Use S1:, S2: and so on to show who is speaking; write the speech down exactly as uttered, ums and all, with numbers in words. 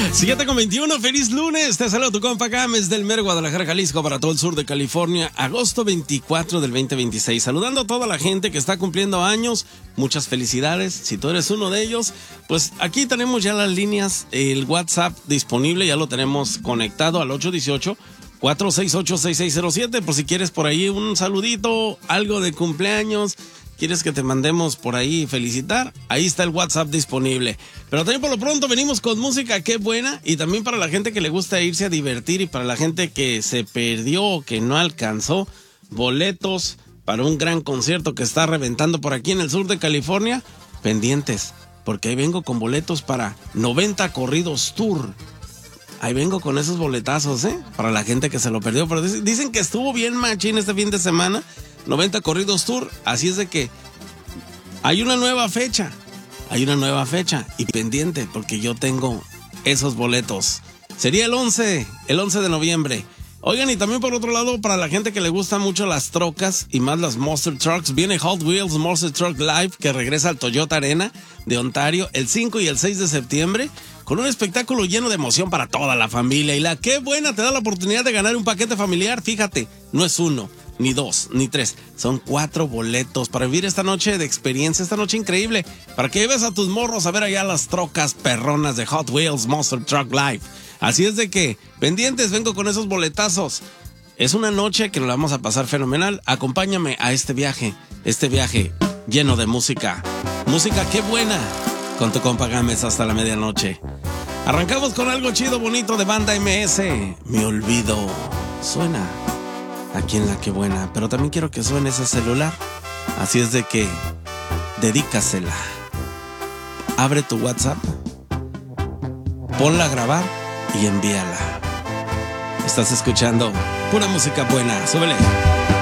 S1: siete con veintiuno, feliz lunes. Te saludo tu compa Gámez del Mero Guadalajara, Jalisco, para todo el sur de California. Agosto veinticuatro del veinte veintiséis. Saludando a toda la gente que está cumpliendo años. Muchas felicidades. Si tú eres uno de ellos, pues aquí tenemos ya las líneas, el WhatsApp disponible. Ya lo tenemos conectado al ocho uno ocho, cuatro seis ocho, seis seis cero siete. Por si quieres por ahí un saludito, algo de cumpleaños. ¿Quieres que te mandemos por ahí felicitar? Ahí está el WhatsApp disponible. Pero también por lo pronto venimos con música qué buena. Y también para la gente que le gusta irse a divertir y para la gente que se perdió o que no alcanzó boletos para un gran concierto que está reventando por aquí en el sur de California, pendientes, porque ahí vengo con boletos para noventa Corridos Tour. Ahí vengo con esos boletazos, ¿eh? Para la gente que se lo perdió. Pero dicen que estuvo bien machín este fin de semana. noventa Corridos Tour, así es de que hay una nueva fecha, hay una nueva fecha y pendiente porque yo tengo esos boletos. Sería el once, el once de noviembre. Oigan, y también por otro lado, para la gente que le gustan mucho las trocas y más las Monster Trucks, viene Hot Wheels Monster Truck Live que regresa al Toyota Arena de Ontario el cinco y el seis de septiembre con un espectáculo lleno de emoción para toda la familia. Y la qué buena te da la oportunidad de ganar un paquete familiar, fíjate, no es uno, ni dos, ni tres, son cuatro boletos para vivir esta noche de experiencia, esta noche increíble, para que lleves a tus morros a ver allá las trocas perronas de Hot Wheels Monster Truck Live. Así es de que, pendientes, vengo con esos boletazos. Es una noche que nos la vamos a pasar fenomenal. Acompáñame a este viaje, este viaje lleno de música. Música qué buena, con tu compa Gámez hasta la medianoche. Arrancamos con algo chido, bonito de Banda M S. Me olvido. Suena aquí en la que buena, pero también quiero que suene ese celular. Así es de que dedícasela. Abre tu WhatsApp, ponla a grabar y envíala. Estás escuchando pura música buena. Súbele.